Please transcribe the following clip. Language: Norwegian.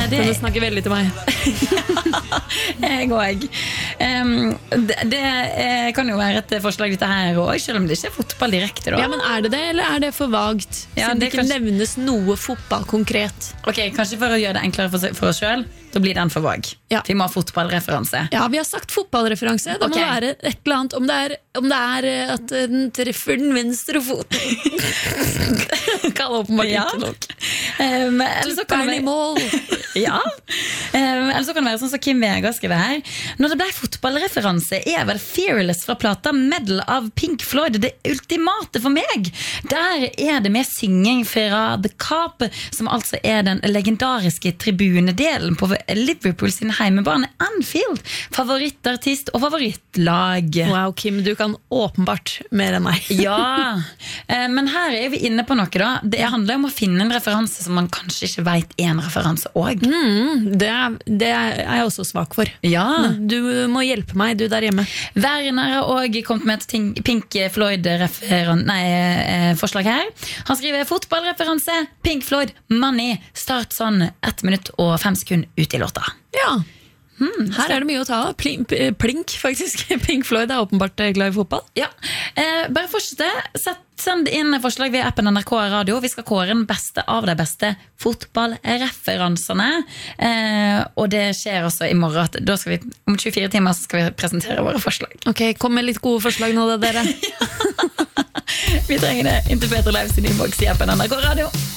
Den snakker veldig til meg. Jeg også. Det kan jo være et forslag dette her også, selv om det ikke er fotball direkte da. Ja, men er det, eller er det for vagt? Ja, Siden det ikke kanskje... nevnes noe fotball konkret. Ok, kanskje for å gjøre det enklere for oss selv, da blir den for vag. Ja. Vi må ha fotballreferanse. Ja, vi har sagt fotballreferanse. Det må være et eller annet, om det er at den treffer den venstre foten. Kan åpenbart ikke nok. Eller så kan det i mål. Ja. Eller så kan det være sånn som Kim Vega skriver her. Når det ble fotballreferanse, er vel Fearless fra plata Medal av Pink Floyd det ultimate for meg. Der er det med synging fra The Carp, som altså er den legendariske tribunedelen på Liverpool sin heimebane Anfield. Favorittartist og favorittlag. Wow, Kim, du kan åpenbart mer enn meg. Ja, men her er vi inne på noe da. Det handler om å finne en referanse som man kanskje ikke vet en referanse også. Det er jeg også svak for. Ja. Men du må hjelpe meg, du der hjemme. Werner har også kommet med et Pink Floyd forslag her. Han skriver fotballreferanse, Pink Floyd, Money, start sånn 1 minutt og 5 sekunder ut i låta. Ja. Her er det mye å ta av. Plink, faktisk. Pink Floyd er åpenbart glad i fotball. Ja, bare fortsette. Send inn forslag via appen NRK Radio. Vi skal kåre den beste av de beste fotballreferansene. Og det skjer også i morgen. Da skal vi, om 24 timer så skal vi presentere våre forslag. Ok, kom med litt gode forslag nå da, dere. Vi trenger det. Inntil Peter Leif sin innboks i appen NRK Radio.